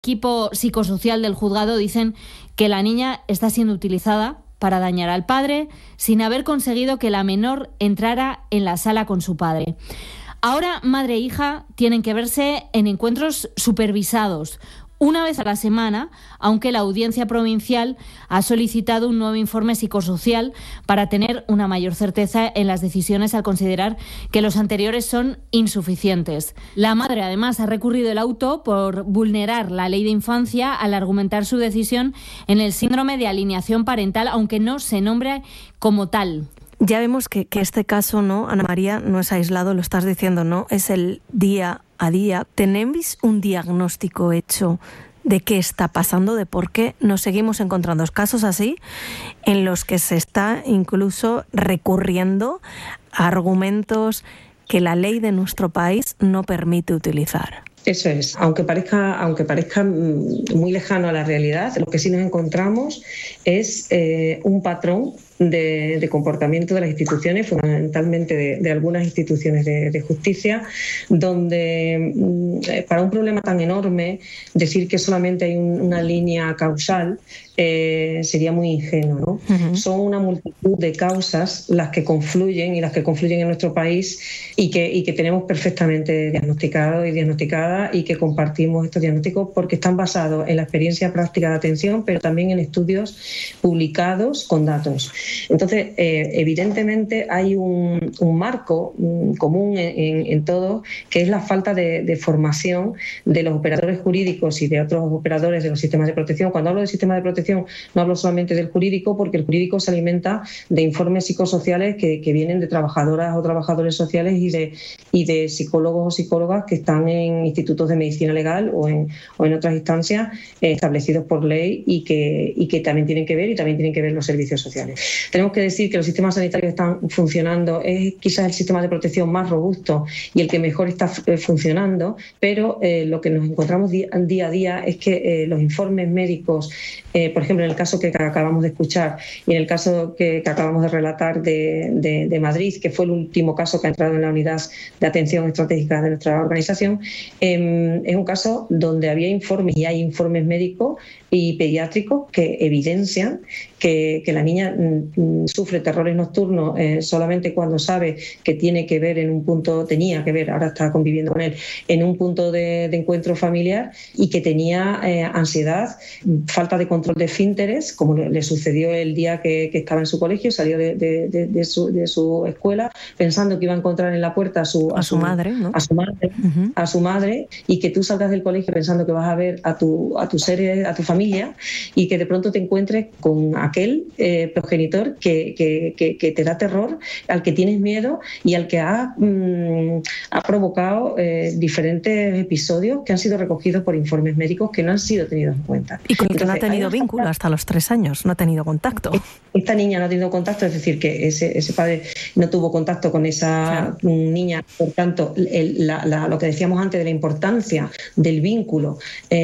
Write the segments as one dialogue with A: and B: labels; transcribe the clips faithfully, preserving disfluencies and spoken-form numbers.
A: equipo psicosocial del juzgado dicen que la niña está siendo utilizada para dañar al padre sin haber conseguido que la menor entrara en la sala con su padre. Ahora, madre e hija tienen que verse en encuentros supervisados, una vez a la semana, aunque la Audiencia Provincial ha solicitado un nuevo informe psicosocial para tener una mayor certeza en las decisiones al considerar que los anteriores son insuficientes. La madre, además, ha recurrido el auto por vulnerar la ley de infancia al argumentar su decisión en el síndrome de alienación parental, aunque no se nombre como tal.
B: Ya vemos que, que este caso, ¿no, Ana María, no es aislado, lo estás diciendo, ¿no? Es el día a día. ¿Tenéis un diagnóstico hecho de qué está pasando, de por qué nos seguimos encontrando casos así, en los que se está incluso recurriendo a argumentos que la ley de nuestro país no permite utilizar?
C: Eso es, aunque parezca, aunque parezca muy lejano a la realidad, lo que sí nos encontramos es eh, un patrón de, de comportamiento de las instituciones, fundamentalmente de, de algunas instituciones de, de justicia, donde eh, para un problema tan enorme decir que solamente hay un, una línea causal eh, sería muy ingenuo, ¿no? Uh-huh. Son una multitud de causas las que confluyen y las que confluyen en nuestro país y que, y que tenemos perfectamente diagnosticado y diagnosticada y que compartimos estos diagnósticos porque están basados en la experiencia práctica de atención, pero también en estudios publicados con datos. Entonces, eh, evidentemente hay un, un marco un, común en, en, en todo, que es la falta de, de formación de los operadores jurídicos y de otros operadores de los sistemas de protección. Cuando hablo de sistema de protección, no hablo solamente del jurídico, porque el jurídico se alimenta de informes psicosociales que, que vienen de trabajadoras o trabajadores sociales y de, y de psicólogos o psicólogas que están en institutos de medicina legal o en, o en otras instancias eh, establecidos por ley y que, y que también tienen que ver y también tienen que ver los servicios sociales. Tenemos que decir que los sistemas sanitarios están funcionando, es quizás el sistema de protección más robusto y el que mejor está funcionando, pero eh, lo que nos encontramos día, día a día es que eh, los informes médicos, eh, por ejemplo, en el caso que acabamos de escuchar y en el caso que, que acabamos de relatar de, de, de Madrid, que fue el último caso que ha entrado en la unidad de atención estratégica de nuestra organización, eh, es un caso donde había informes y hay informes médicos y pediátricos que evidencian que, que la niña mm, sufre terrores nocturnos eh, solamente cuando sabe que tiene que ver en un punto, tenía que ver, ahora está conviviendo con él, en un punto de, de encuentro familiar y que tenía eh, ansiedad, falta de control de esfínteres, como le, le sucedió el día que, que estaba en su colegio, salió de, de, de, de, su, de su escuela pensando que iba a encontrar en la puerta a su, a
B: a su, su madre, ¿no?
C: a su madre, uh-huh. a su madre, y que tú salgas del colegio pensando que vas a ver a tu, a tu ser, a tu familia, y que de pronto te encuentres con aquel eh, progenitor que, que, que, que te da terror, al que tienes miedo y al que ha, mmm, ha provocado eh, diferentes episodios que han sido recogidos por informes médicos que no han sido tenidos en cuenta.
B: Y con el que no ha tenido vínculo hasta los tres años, no ha tenido contacto.
C: Esta niña no ha tenido contacto, es decir, que ese, ese padre no tuvo contacto con esa claro. niña. Por tanto, el, la, la, lo que decíamos antes de la importancia del vínculo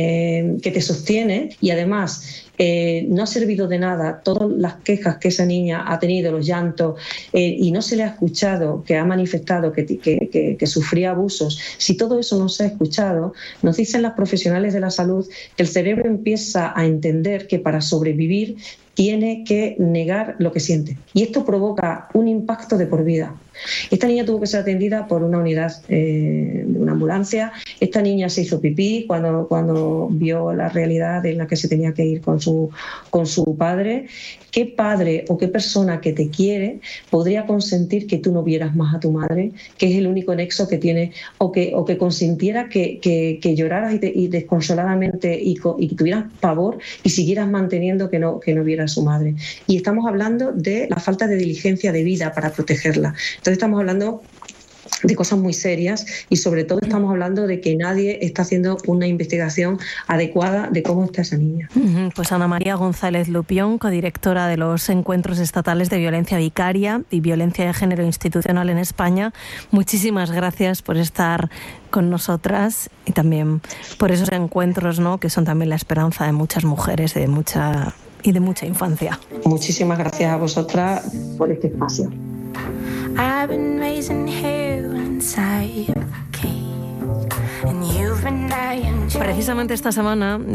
C: eh, que te sostiene, y además Eh, no ha servido de nada todas las quejas que esa niña ha tenido, los llantos, eh, y no se le ha escuchado, que ha manifestado que, que, que, que sufría abusos. Si todo eso no se ha escuchado, nos dicen las profesionales de la salud que el cerebro empieza a entender que para sobrevivir tiene que negar lo que siente. Y esto provoca un impacto de por vida. Esta niña tuvo que ser atendida por una unidad eh, de una ambulancia. Esta niña se hizo pipí cuando, cuando vio la realidad en la que se tenía que ir con su, con su padre. ¿Qué padre o qué persona que te quiere podría consentir que tú no vieras más a tu madre, que es el único nexo que tiene, o que, o que consintiera que, que, que lloraras y, te, y desconsoladamente y, y que tuvieras pavor y siguieras manteniendo que no, que no vieras a su madre? Y estamos hablando de la falta de diligencia de vida para protegerla. Entonces estamos hablando de cosas muy serias y sobre todo estamos hablando de que nadie está haciendo una investigación adecuada de cómo está esa niña.
B: Pues Ana María González Lupión, codirectora de los Encuentros Estatales de Violencia Vicaria y Violencia de Género Institucional en España, muchísimas gracias por estar con nosotras y también por esos encuentros, ¿no?, que son también la esperanza de muchas mujeres y de mucha, y de mucha infancia.
C: Muchísimas gracias a vosotras por este espacio.
D: I've been raising hell inside a cave, and you've
B: Precisamente esta semana